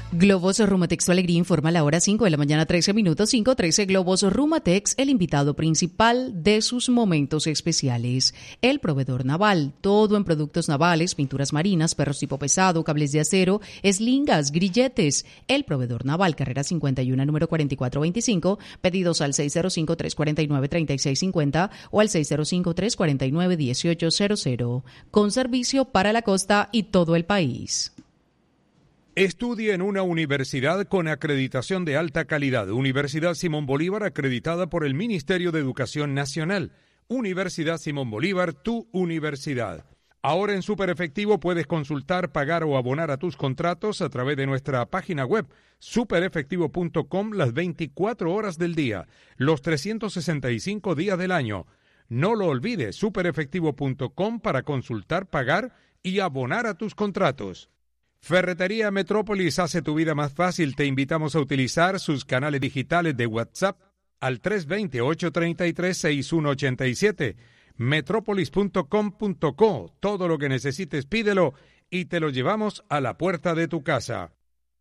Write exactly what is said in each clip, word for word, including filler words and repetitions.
Globos Rumatex Tu Alegría informa la hora cinco de la mañana, trece minutos, cinco trece. Globos Rumatex, el invitado principal de sus momentos especiales. El proveedor naval, todo en productos navales, pinturas marinas, perros tipo pesado, cables de acero, eslingas, grilletes. El proveedor naval, carrera cincuenta y uno, número cuarenta y cuatro veinticinco, pedidos al seis cero cinco, tres cuatro nueve, tres seis cinco cero o al seis cero cinco, tres cuatro nueve, uno ocho cero cero. Con servicio para la costa y todo el país. Estudia en una universidad con acreditación de alta calidad. Universidad Simón Bolívar, acreditada por el Ministerio de Educación Nacional. Universidad Simón Bolívar, tu universidad. Ahora en Super Efectivo puedes consultar, pagar o abonar a tus contratos a través de nuestra página web super efectivo punto com las veinticuatro horas del día, los trescientos sesenta y cinco días del año. No lo olvides, super efectivo punto com para consultar, pagar y abonar a tus contratos. Ferretería Metrópolis hace tu vida más fácil. Te invitamos a utilizar sus canales digitales de WhatsApp al tres dos cero, ocho tres tres, seis uno ocho siete. metrópolis punto com punto co. Todo lo que necesites pídelo y te lo llevamos a la puerta de tu casa.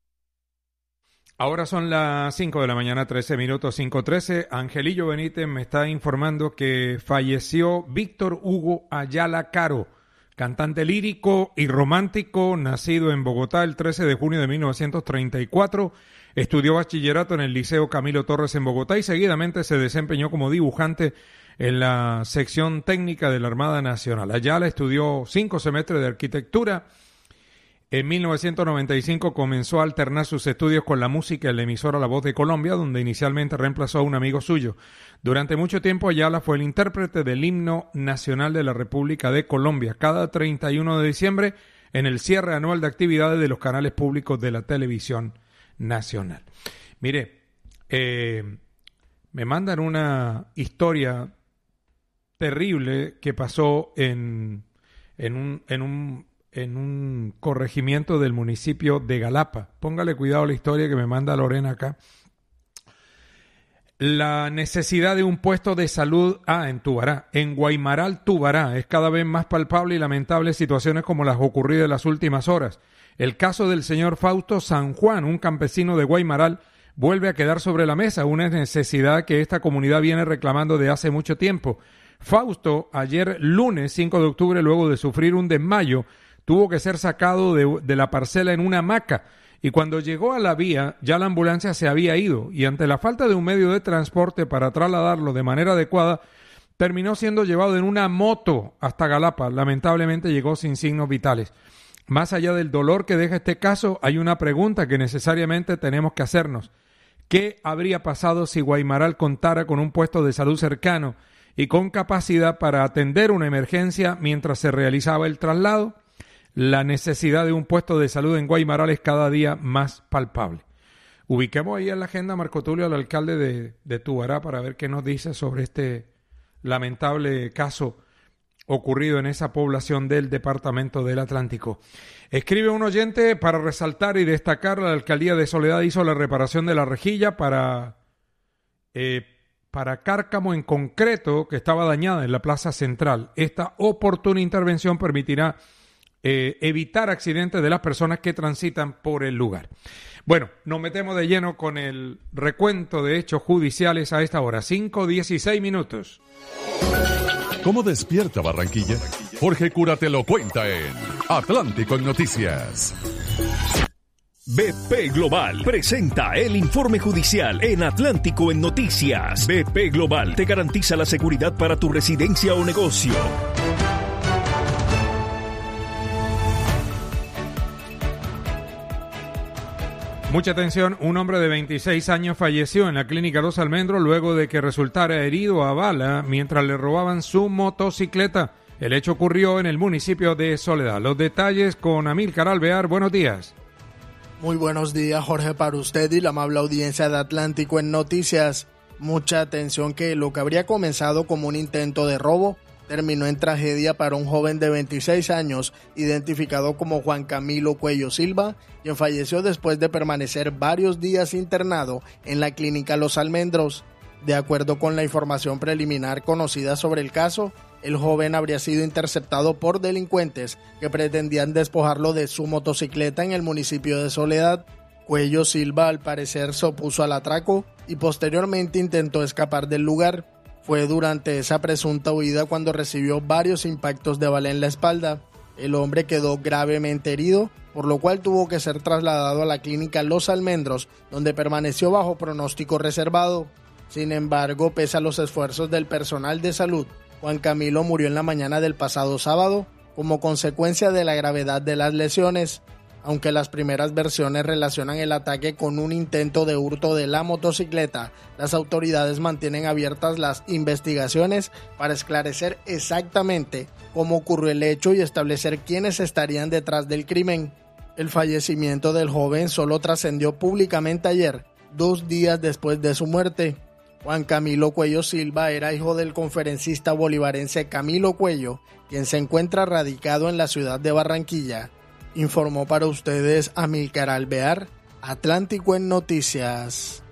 Ahora son las cinco de la mañana, trece minutos, cinco trece. Angelillo Benítez me está informando que falleció Víctor Hugo Ayala Caro, cantante lírico y romántico, nacido en Bogotá el trece de junio de mil novecientos treinta y cuatro, estudió bachillerato en el Liceo Camilo Torres en Bogotá y seguidamente se desempeñó como dibujante en la sección técnica de la Armada Nacional. Ayala estudió cinco semestres de arquitectura. En mil novecientos noventa y cinco comenzó a alternar sus estudios con la música en la emisora La Voz de Colombia, donde inicialmente reemplazó a un amigo suyo. Durante mucho tiempo Ayala fue el intérprete del himno nacional de la República de Colombia, cada treinta y uno de diciembre en el cierre anual de actividades de los canales públicos de la televisión nacional. Mire, eh, me mandan una historia terrible que pasó en, en un... En un en un corregimiento del municipio de Galapa. Póngale cuidado a la historia que me manda Lorena acá. La necesidad de un puesto de salud, ah, en Tubará, en Guaymaral, Tubará, es cada vez más palpable y lamentable situaciones como las ocurridas en las últimas horas. El caso del señor Fausto San Juan, un campesino de Guaymaral, vuelve a quedar sobre la mesa, una necesidad que esta comunidad viene reclamando de hace mucho tiempo. Fausto, ayer lunes cinco de octubre, luego de sufrir un desmayo, tuvo que ser sacado de, de la parcela en una hamaca y cuando llegó a la vía ya la ambulancia se había ido y ante la falta de un medio de transporte para trasladarlo de manera adecuada, terminó siendo llevado en una moto hasta Galapa. Lamentablemente llegó sin signos vitales. Más allá del dolor que deja este caso, hay una pregunta que necesariamente tenemos que hacernos. ¿Qué habría pasado si Guaymaral contara con un puesto de salud cercano y con capacidad para atender una emergencia mientras se realizaba el traslado? La necesidad de un puesto de salud en Guaymaral es cada día más palpable. Ubiquemos ahí en la agenda, Marco Tulio, al alcalde de, de Tubará para ver qué nos dice sobre este lamentable caso ocurrido en esa población del departamento del Atlántico. Escribe un oyente: para resaltar y destacar, la alcaldía de Soledad hizo la reparación de la rejilla para, eh, para Cárcamo en concreto, que estaba dañada en la plaza central. Esta oportuna intervención permitirá Eh, evitar accidentes de las personas que transitan por el lugar. Bueno, nos metemos de lleno con el recuento de hechos judiciales a esta hora, cinco dieciséis minutos. ¿Cómo despierta Barranquilla? Jorge Cura te lo cuenta en Atlántico en Noticias. B P Global presenta el informe judicial en Atlántico en Noticias. B P Global te garantiza la seguridad para tu residencia o negocio. Mucha atención, un hombre de veintiséis años falleció en la clínica Los Almendros luego de que resultara herido a bala mientras le robaban su motocicleta. El hecho ocurrió en el municipio de Soledad. Los detalles con Amílcar Alvear. Buenos días. Muy buenos días, Jorge, para usted y la amable audiencia de Atlántico en Noticias. Mucha atención, que lo que habría comenzado como un intento de robo terminó en tragedia para un joven de veintiséis años, identificado como Juan Camilo Cuello Silva, quien falleció después de permanecer varios días internado en la clínica Los Almendros. De acuerdo con la información preliminar conocida sobre el caso, el joven habría sido interceptado por delincuentes que pretendían despojarlo de su motocicleta en el municipio de Soledad. Cuello Silva al parecer se opuso al atraco y posteriormente intentó escapar del lugar. Fue durante esa presunta huida cuando recibió varios impactos de bala en la espalda. El hombre quedó gravemente herido, por lo cual tuvo que ser trasladado a la clínica Los Almendros, donde permaneció bajo pronóstico reservado. Sin embargo, pese a los esfuerzos del personal de salud, Juan Camilo murió en la mañana del pasado sábado como consecuencia de la gravedad de las lesiones. Aunque las primeras versiones relacionan el ataque con un intento de hurto de la motocicleta, las autoridades mantienen abiertas las investigaciones para esclarecer exactamente cómo ocurrió el hecho y establecer quiénes estarían detrás del crimen. El fallecimiento del joven solo trascendió públicamente ayer, dos días después de su muerte. Juan Camilo Cuello Silva era hijo del conferencista bolivarense Camilo Cuello, quien se encuentra radicado en la ciudad de Barranquilla. Informó para ustedes Amílcar Alvear, Atlántico en Noticias.